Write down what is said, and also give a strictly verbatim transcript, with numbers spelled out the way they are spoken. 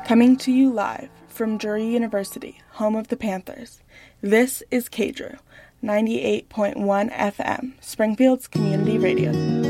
Coming to you live from Drury University, home of the Panthers, this is K D R U, ninety-eight point one F M, Springfield's community radio.